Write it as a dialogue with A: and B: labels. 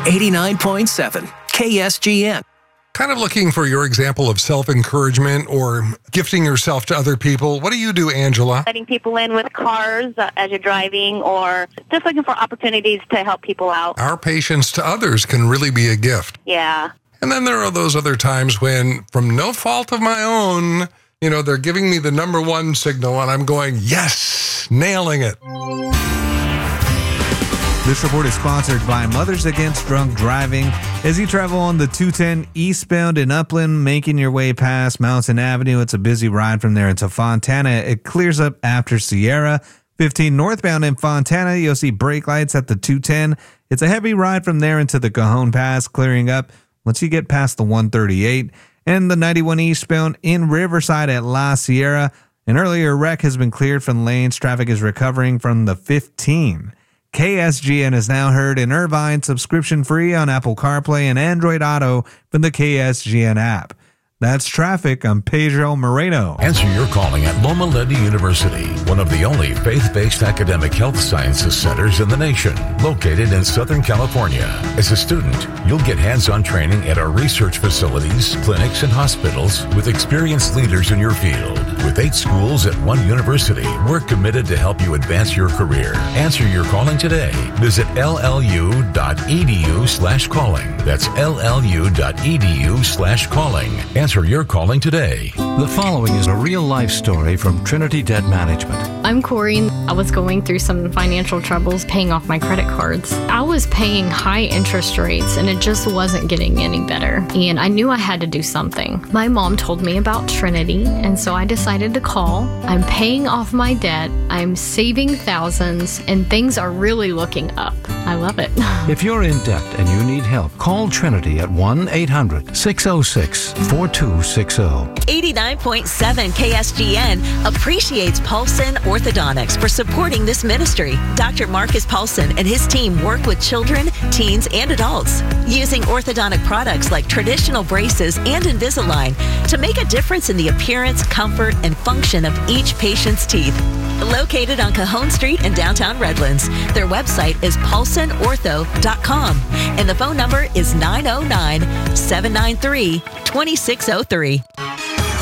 A: 89.7 KSGN.
B: Kind of looking for your example of self-encouragement or gifting yourself to other people. What do you do, Angela?
C: Letting people in with cars as you're driving, or just looking for opportunities to help people out.
B: Our patience to others can really be a gift.
C: Yeah.
B: And then there are those other times when, from no fault of my own, they're giving me the number one signal and I'm going, yes, nailing it.
D: This report is sponsored by Mothers Against Drunk Driving. As you travel on the 210 eastbound in Upland, making your way past Mountain Avenue, it's a busy ride from there into Fontana. It clears up after Sierra. 15 northbound in Fontana, you'll see brake lights at the 210. It's a heavy ride from there into the Cajon Pass, clearing up once you get past the 138. And the 91 eastbound in Riverside at La Sierra. An earlier wreck has been cleared from lanes. Traffic is recovering from the 15. KSGN is now heard in Irvine, subscription-free on Apple CarPlay and Android Auto from the KSGN app. That's traffic. I'm Pedro Moreno.
E: Answer your calling at Loma Linda University, one of the only faith-based academic health sciences centers in the nation, located in Southern California. As a student, you'll get hands-on training at our research facilities, clinics, and hospitals with experienced leaders in your field. With 8 schools at one university, we're committed to help you advance your career. Answer your calling today. Visit llu.edu/calling. That's llu.edu/calling. Answer your calling today.
F: The following is a real-life story from Trinity Debt Management.
G: I'm Corey. I was going through some financial troubles paying off my credit cards. I was paying high interest rates and it just wasn't getting any better. And I knew I had to do something. My mom told me about Trinity, and so I decided to call. I'm paying off my debt. I'm saving thousands, and things are really looking up. I love it.
F: If you're in debt and you need help, call Trinity at 1-800-606-4260.
H: 89.7 KSGN appreciates Paulson Orthodontics for supporting this ministry. Dr. Marcus Paulson and his team work with children, teens, and adults using orthodontic products like traditional braces and Invisalign to make a difference in the appearance, comfort, and function of each patient's teeth. Located on Cajon Street in downtown Redlands, their website is paulsonortho.com and the phone number is 909-793-2603.